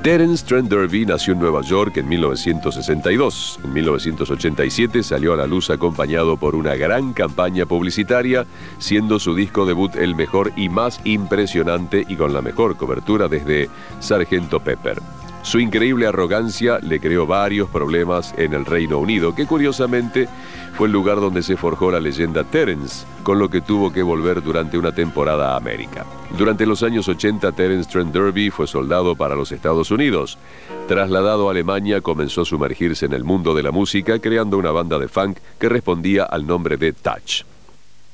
Terence Trent D'Urby nació en Nueva York en 1962. En 1987 salió a la luz acompañado por una gran campaña publicitaria, siendo su disco debut el mejor y más impresionante y con la mejor cobertura desde Sgt. Pepper. Su increíble arrogancia le creó varios problemas en el Reino Unido, que curiosamente fue el lugar donde se forjó la leyenda Terence, con lo que tuvo que volver durante una temporada a América. Durante los años 80, Terence Trent D'Urby fue soldado para los Estados Unidos. Trasladado a Alemania, comenzó a sumergirse en el mundo de la música, creando una banda de funk que respondía al nombre de Touch.